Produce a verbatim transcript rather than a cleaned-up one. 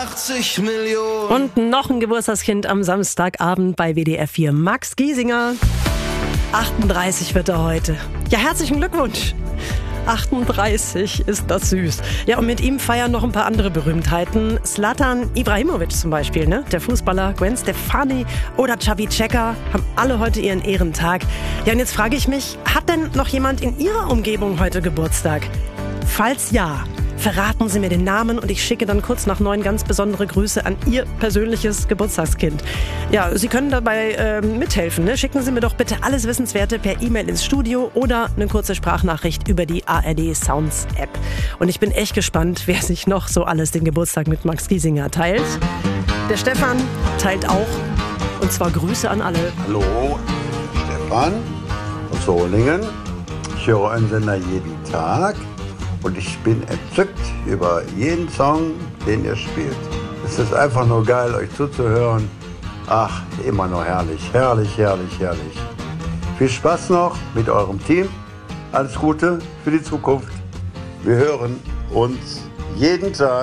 achtzig Millionen. Und noch ein Geburtstagskind am Samstagabend bei W D R vier. Max Giesinger. achtunddreißig wird er heute. Ja, herzlichen Glückwunsch. achtunddreißig, ist das süß. Ja, und mit ihm feiern noch ein paar andere Berühmtheiten. Zlatan Ibrahimovic zum Beispiel, ne? Der Fußballer, Gwen Stefani oder Xavi Checker haben alle heute ihren Ehrentag. Ja, und jetzt frage ich mich, hat denn noch jemand in Ihrer Umgebung heute Geburtstag? Falls ja, verraten Sie mir den Namen und ich schicke dann kurz nach neun ganz besondere Grüße an Ihr persönliches Geburtstagskind. Ja, Sie können dabei äh, mithelfen. Ne? Schicken Sie mir doch bitte alles Wissenswerte per E-Mail ins Studio oder eine kurze Sprachnachricht über die A R D Sounds App. Und ich bin echt gespannt, wer sich noch so alles den Geburtstag mit Max Giesinger teilt. Der Stefan teilt auch, und zwar Grüße an alle. Hallo, Stefan aus Solingen. Ich höre euren Sender jeden Tag. Und ich bin entzückt über jeden Song, den ihr spielt. Es ist einfach nur geil, euch zuzuhören. Ach, immer nur herrlich, herrlich, herrlich, herrlich. Viel Spaß noch mit eurem Team. Alles Gute für die Zukunft. Wir hören uns jeden Tag.